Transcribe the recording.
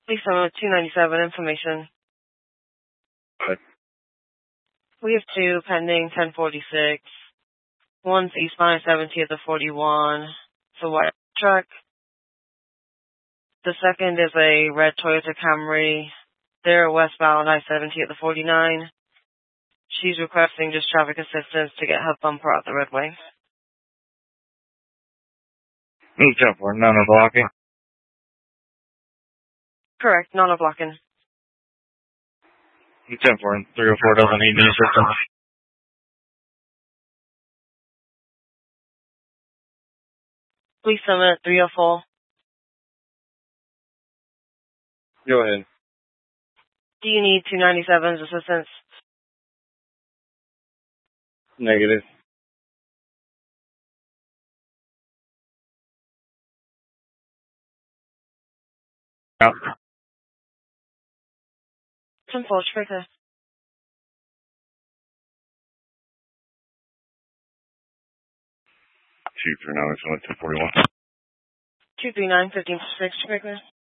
Please summon 297 information. What? We have two pending 1046. One's eastbound 70 at the 41. It's a white truck. The second is a red Toyota Camry. They're westbound I-70 at the 49. She's requesting just traffic assistance to get her bumper out the roadway. 874, none are blocking. Correct, none are blocking. 874 and 304 doesn't need any assistance. Please summon 304. Go ahead. Do you need 297's assistance? Negative. Out. 10-4, Trigger. 239, 1041. 239, 15-6, Trigger.